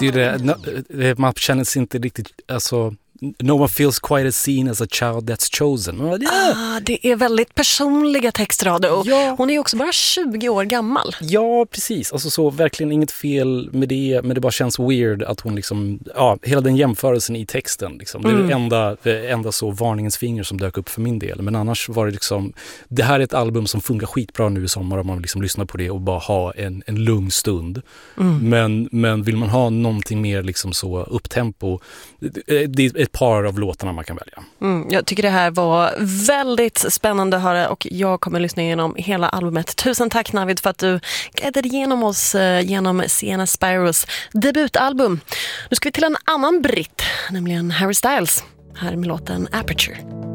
Det är det, man känner sig inte riktigt, alltså, no one feels quite as seen as a child that's chosen. Det är väldigt personliga textrader och Ja. hon är ju också bara 20 år gammal. Ja, precis. Alltså så verkligen inget fel med det, men det bara känns weird att hon liksom, hela den jämförelsen i texten liksom. Det är det enda så varningens finger som dök upp för min del. Men annars var det liksom, det här är ett album som funkar skitbra nu i sommar om man liksom lyssnar på det och bara ha en lugn stund. Men vill man ha någonting mer liksom så upptempo, det är ett par av låtarna man kan välja. Jag tycker det här var väldigt spännande att höra och jag kommer lyssna igenom hela albumet. Tusen tack Navid för att du guidade igenom oss genom Sienna Spiros debutalbum. Nu ska vi till en annan britt, nämligen Harry Styles. Här med låten Aperture.